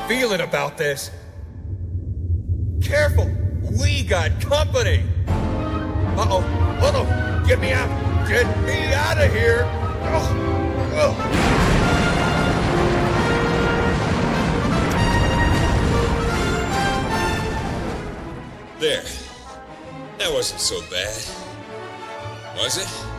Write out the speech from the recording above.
feeling about this. Careful, we got company. Uh-oh, uh-oh, get me out. Get me out of here. There. That wasn't so bad. Was it?